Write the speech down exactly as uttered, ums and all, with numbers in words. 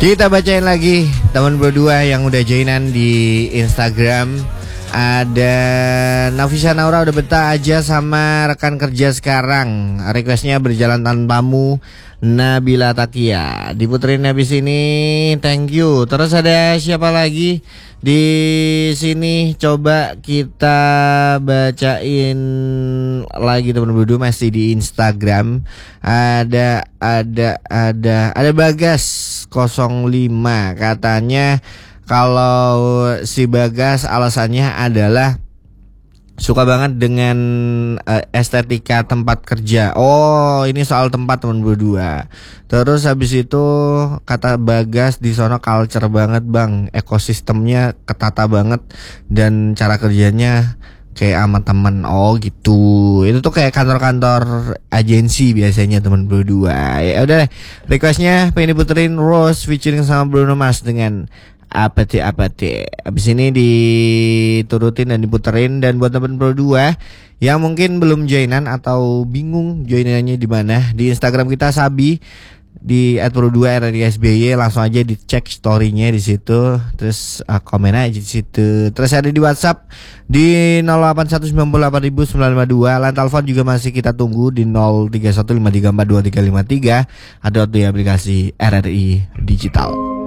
Kita bacain lagi teman berdua yang udah joinan di Instagram. Ada Nafisa Naura udah betah aja sama rekan kerja sekarang. Requestnya berjalan tanpamu. Nabila Takia diputerin habis ini, thank you. Terus ada siapa lagi di sini? Coba kita bacain lagi teman berdua masih di Instagram. Ada ada ada ada Bagas nol lima katanya. Kalau si Bagas alasannya adalah suka banget dengan uh, estetika tempat kerja. Oh, ini soal tempat teman berdua. Terus habis itu kata Bagas di sono culture banget bang, ekosistemnya ketata banget dan cara kerjanya kayak sama temen. Oh gitu. Itu tuh kayak kantor-kantor agensi biasanya teman berdua. Ya udah, requestnya pengen diputerin Rose featuring sama Bruno Mars dengan Apati Apati. Abis ini diturutin dan diputerin. Dan buat teman berdua yang mungkin belum joinan atau bingung joinannya di mana, di Instagram kita Sabi di at pro dua r d s b y, langsung aja dicek story-nya di situ, terus uh, komen aja di situ. Terus ada di WhatsApp di nol delapan satu sembilan delapan sembilan lima dua. Line telepon juga masih kita tunggu di nol tiga satu lima tiga empat dua tiga lima tiga. Ada di aplikasi R R I Digital.